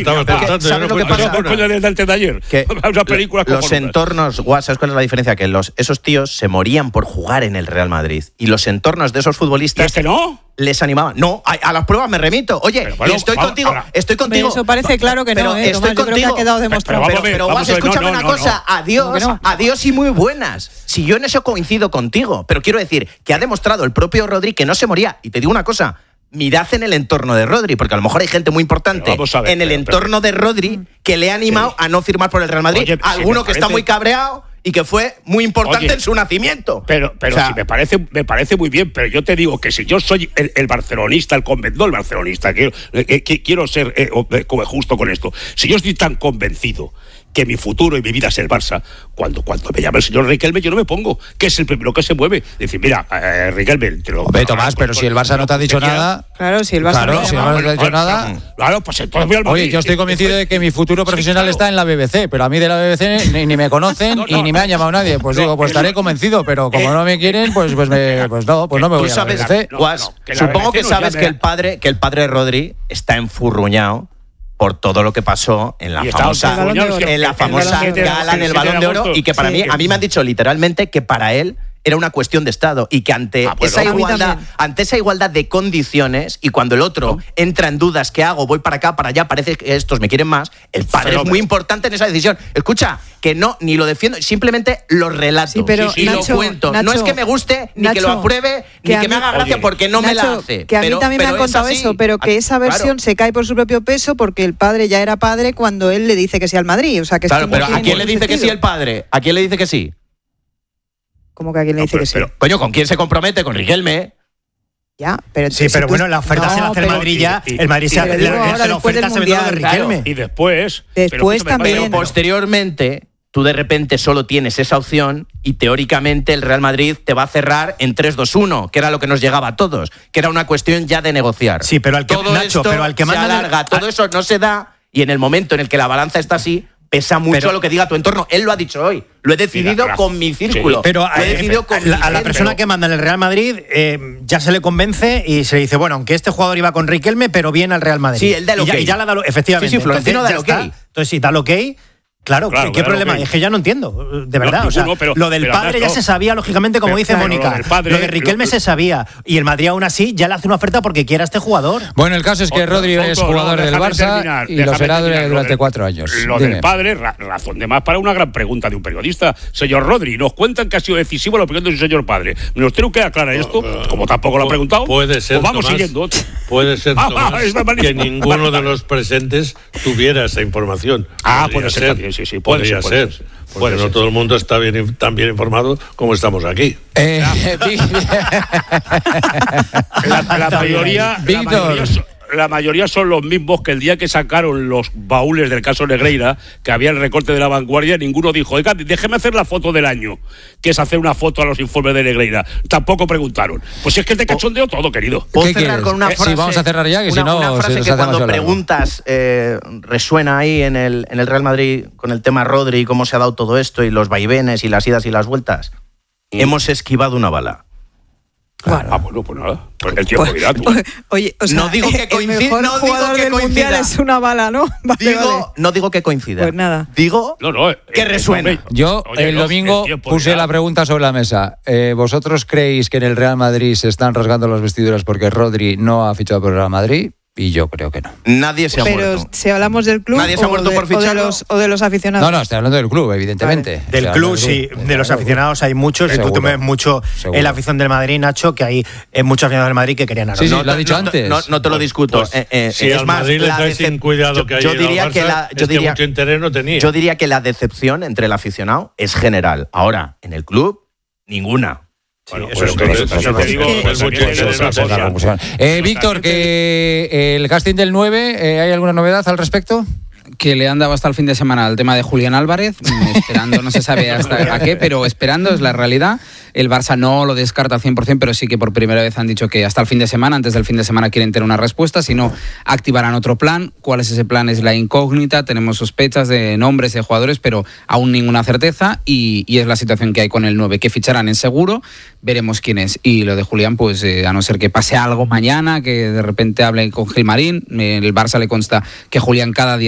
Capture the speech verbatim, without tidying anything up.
estaba contando. ¿Sabes lo que pasa? Antes de ayer. Que una película los entornos, guau, ¿sabes cuál es la diferencia? Que los, esos tíos se morían por jugar en el Real Madrid. Y los entornos de esos futbolistas... ¿Y este no? Les animaban. No, a, a las pruebas me remito. Oye, bueno, y estoy vamos, contigo, ahora. estoy contigo. Eso parece claro que no, pero eh, estoy Tomás, yo contigo. creo que ha quedado demostrado. Pero, Pero, pero, vamos Guas, a ver, escúchame no, no, una no, cosa. no. Adiós, No? adiós y muy buenas. Si yo en eso coincido contigo, pero quiero decir que ha demostrado el propio Rodri que no se moría. Y te digo una cosa. Mirad en el entorno de Rodri, porque a lo mejor hay gente muy importante ver, en el pero, entorno pero, de Rodri que le ha animado sí. a no firmar por el Real Madrid. Oye, Alguno si que parece... está muy cabreado y que fue muy importante Oye, en su nacimiento. Pero, pero o sea, si me parece, me parece muy bien, pero yo te digo que si yo soy el, el barcelonista, el convencido, el barcelonista, quiero, eh, quiero ser eh, justo con esto. Si yo estoy tan convencido que mi futuro y mi vida es el Barça, cuando, cuando me llama el señor Riquelme yo no me pongo, que es el primero que se mueve. Decir, mira, eh, Riquelme... Te lo, Hombre, Tomás, pero si el Barça no te ha dicho nada... Claro, si el Barça claro, no, si el Barça no te ha dicho nada... Claro, pues entonces voy al Madrid. Oye, yo estoy convencido de que mi futuro profesional sí, claro. está en la B B C, pero a mí de la B B C ni, ni me conocen no, no, y ni me han llamado nadie. Pues no, digo, pues estaré convencido, pero como eh, no me quieren, pues, pues, me, pues no, pues no me voy a la B B C. No, no, que supongo que sabes que el padre, que el padre de Rodri está enfurruñado por todo lo que pasó en la famosa, en la famosa gala en el Balón de Oro y que para mí, a mí me han dicho literalmente que para él era una cuestión de Estado y que ante ah, pues esa no, igualdad, ante esa igualdad de condiciones y cuando el otro no. entra en dudas, ¿qué hago? Voy para acá, para allá, parece que estos me quieren más. El padre pero, es muy importante en esa decisión. Escucha, que no, ni lo defiendo, simplemente lo relato sí, pero, y Nacho, lo cuento. Nacho, no es que me guste, ni Nacho, que lo apruebe, ni que, que me haga gracia oye, porque no Nacho, me la hace. Que a pero, mí también me han contado eso, pero que esa versión claro. se cae por su propio peso porque el padre ya era padre cuando él le dice que sí al Madrid. O sea, que claro, pero ¿a quién le dice sentido. que sí el padre? ¿A quién le dice que sí? ¿Cómo que a quién le no, dice pero, que sí? Pero, coño, ¿con quién se compromete? Con Riquelme. Ya, pero sí, pero bueno, la oferta no, se la hace el Madrid ya. El Madrid se hace la oferta se vende de Riquelme. Claro, y después. Después pero, también. Pero posteriormente, tú de repente solo tienes esa opción y teóricamente el Real Madrid te va a cerrar en tres dos uno, que era lo que nos llegaba a todos, que era una cuestión ya de negociar. Sí, pero al que, todo Nacho, esto pero al que se manda alarga, el... todo eso no se da y en el momento en el que la balanza está así, pesa mucho pero, lo que diga tu entorno. Él lo ha dicho hoy. Lo he decidido mira, con mi círculo. Sí, pero lo he decidido con a, a la persona pero, que manda en el Real Madrid eh, ya se le convence y se le dice, bueno, aunque este jugador iba con Riquelme, pero bien al Real Madrid. Sí, él da lo y, ya, y ya le ha dado, efectivamente. Sí, sí, Florentino da lo que. Entonces, si da lo que Claro, claro, ¿qué, qué problema? Okay. Es que ya no entiendo, de verdad. No, o sea, ninguno, pero, lo del pero padre ya no. se sabía, lógicamente, como pero, dice claro, Mónica. Lo, padre, lo de Riquelme lo, se sabía. Y el Madrid aún así ya le hace una oferta porque quiera a este jugador. Bueno, el caso es que otro, Rodri otro, es jugador no, del Barça terminar, y lo será terminar, durante del, cuatro años. Lo Dime. del padre, ra, razón de más para una gran pregunta de un periodista. Señor Rodri, nos cuentan que ha sido decisivo la opinión de su señor padre. ¿Nos tiene que aclarar esto? Uh, como tampoco lo ha preguntado. Puede ser, pues vamos Tomás, siguiendo. Puede ser, Tomás, ah, que ninguno de los presentes tuviera esa información. Ah, puede ser, también, sí, sí, puede ser. Puede ser. Porque no todo el mundo está bien, tan bien informado como estamos aquí. Eh, la, la mayoría, la mayoría son, la mayoría son los mismos que el día que sacaron los baúles del caso Negreira, que había el recorte de La Vanguardia, ninguno dijo, oiga, déjeme hacer la foto del año, que es hacer una foto a los informes de Negreira. Tampoco preguntaron. Pues es que te cachondeo todo, querido. ¿Puedo cerrar quieres? con una frase? Sí, vamos a cerrar ya, que una, si no... Una frase si que cuando preguntas eh, resuena ahí en el, en el Real Madrid con el tema Rodri y cómo se ha dado todo esto y los vaivenes y las idas y las vueltas. Mm. Hemos esquivado una bala. Claro. Ah, bueno, pues nada. Pues el tío pues, dirá, tú. Pues, oye, o sea, no digo que coincida. El mejor no jugador digo que del coincida. mundial es una bala, ¿no? Vale, digo, vale. No digo que coincida. Pues nada. Digo no, no, que eh, resuena. Eh, Yo oye, el no, domingo el puse dirá. la pregunta sobre la mesa. Eh, ¿Vosotros creéis que en el Real Madrid se están rasgando las vestiduras porque Rodri no ha fichado por el Real Madrid? Y yo creo que no. Nadie se ha Pero muerto. si hablamos del club Nadie se ha muerto de, por ficharlo. o, de los, o de los aficionados. No, no, estoy hablando del club, evidentemente. Vale. Del club, sí. De los aficionados hay muchos. Seguro. Tú ves mucho Seguro. en la afición del Madrid, Nacho, que hay muchos aficionados del Madrid que querían a Sí, sí, no, lo ha dicho no, antes. No, no te lo discuto. Pues, eh, eh, si es al más, Madrid le trae sin cuidado que yo, haya yo diría Barça, que la, yo es diría, que mucho interés no tenía. Yo diría que la decepción entre el aficionado es general. Ahora, en el club, ninguna. Bueno, sí, eso, pues, eso, eso te digo, eh, Víctor, que el casting del nueve, eh, ¿hay alguna novedad al respecto? Que le han dado hasta el fin de semana el tema de Julián Álvarez, esperando, no se sabe hasta a qué, pero esperando es la realidad. El Barça no lo descarta al cien por ciento, pero sí que por primera vez han dicho que hasta el fin de semana, antes del fin de semana quieren tener una respuesta, si no activarán otro plan. ¿Cuál es ese plan? Es la incógnita, tenemos sospechas de nombres de jugadores, pero aún ninguna certeza y, y es la situación que hay con el nueve, que ficharán en seguro, veremos quién es. Y lo de Julián, pues eh, a no ser que pase algo mañana, que de repente hable con Gilmarín, eh, el Barça le consta que Julián cada día